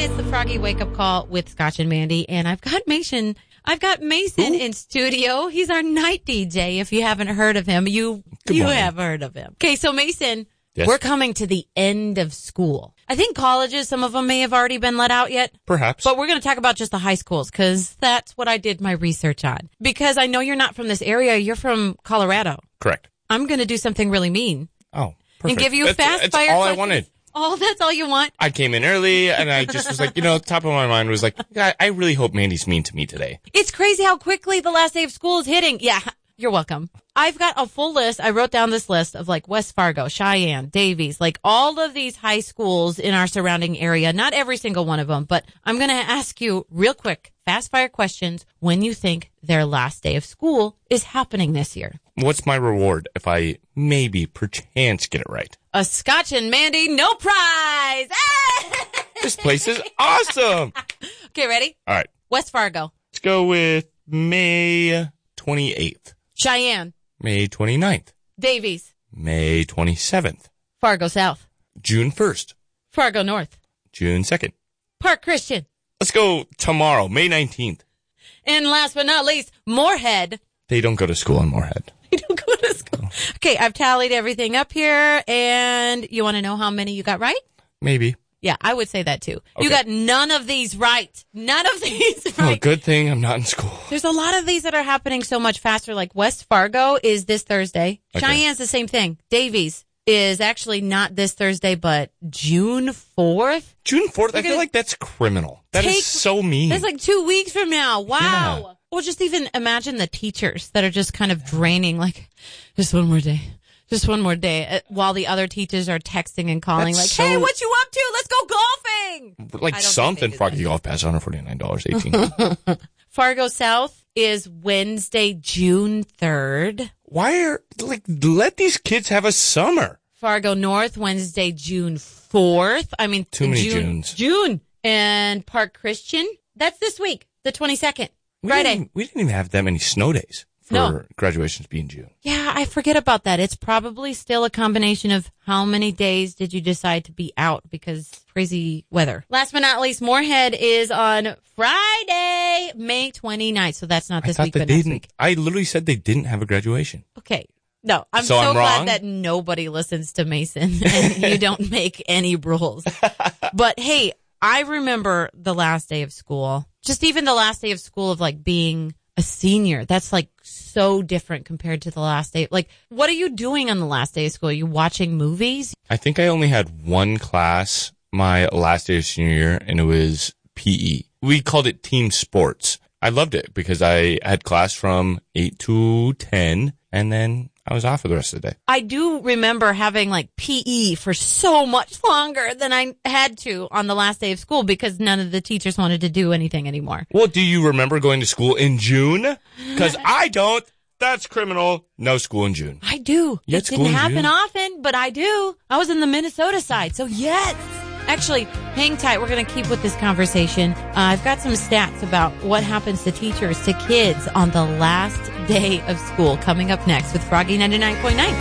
It's the Froggy Wake Up Call with Scotch and Mandy, and I've got Mason in studio. He's our night DJ. If you haven't heard of him, you have heard of him. Okay, so Mason, yes. We're coming to the end of school. I think colleges, some of them may have already been let out yet. Perhaps. But we're going to talk about just the high schools because that's what I did my research on. Because I know you're not from this area. You're from Colorado. Correct. I'm going to do something really mean. Oh, perfect. And give you fast fire That's all questions. I wanted. Oh, that's all you want? I came in early, and I just was like, top of my mind was like, God, I really hope Mandy's mean to me today. It's crazy how quickly the last day of school is hitting. Yeah, you're welcome. I've got a full list. I wrote down this list of like West Fargo, Cheyenne, Davies, like all of these high schools in our surrounding area. Not every single one of them, but I'm going to ask you real quick, fast fire questions when you think their last day of school is happening this year. What's my reward if I maybe perchance get it right? A Scotch and Mandy no prize. This place is awesome. Okay, ready? All right. West Fargo. Let's go with May 28th. Cheyenne. May 29th. Davies. May 27th. Fargo South. June 1st. Fargo North. June 2nd. Park Christian. Let's go tomorrow, May 19th. And last but not least, Moorhead. They don't go to school in Moorhead. They don't go to school. Okay, I've tallied everything up here, and you want to know how many you got right? Maybe. Yeah, I would say that too. Okay. You got none of these right. None of these right. Oh, good thing I'm not in school. There's a lot of these that are happening so much faster. Like West Fargo is this Thursday. Okay. Cheyenne's the same thing. Davies is actually not this Thursday, but June 4th. June 4th? I feel like that's criminal. That is so mean. That's like 2 weeks from now. Wow. Yeah. Well, just even imagine the teachers that are just kind of draining, like, just one more day. Just one more day. While the other teachers are texting and calling That's like, hey, so- what you up to? Let's go golfing. Like I don't something. think they do Froggy that. Golf Pass, $149.18. Fargo South is Wednesday, June 3rd. Let these kids have a summer. Fargo North, Wednesday, June 4th. I mean, Too many Junes. June. And Park Christian, that's this week, the 22nd. Friday. We didn't even have that many snow days for graduations being June. Yeah, I forget about that. It's probably still a combination of how many days did you decide to be out because crazy weather. Last but not least, Moorhead is on Friday, May 29th. So that's not this week, but next week. I literally said they didn't have a graduation. Okay. No, I'm So so I'm glad wrong? that nobody listens to Mason and you don't make any rules. But hey, I remember the last day of school, just even the last day of school of like being a senior. That's like so different compared to the last day. Like, what are you doing on the last day of school? Are you watching movies? I think I only had one class my last day of senior year, and it was PE. We called it team sports. I loved it because I had class from 8 to 10, and then I was off for the rest of the day. I do remember having like PE for so much longer than I had to on the last day of school because none of the teachers wanted to do anything anymore. Well, do you remember going to school in June? Because I don't. That's criminal. No school in June. I do. You It had school didn't in happen June? often, but I do. I was in the Minnesota side, so yes. Actually, hang tight. We're going to keep with this conversation. I've got some stats about what happens to teachers, to kids on the last day of school coming up next with Froggy 99.9.